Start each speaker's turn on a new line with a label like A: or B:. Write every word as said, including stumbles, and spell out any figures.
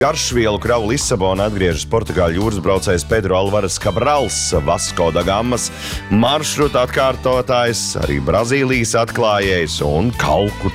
A: Garšvielu kravu Lisabonā atgriežas Portugāļu jūras braucējs Pedro Alvares Cabrals, Vasco da Gamas maršruta atkārtotājs, arī Brazīlijas atklājējs un kalku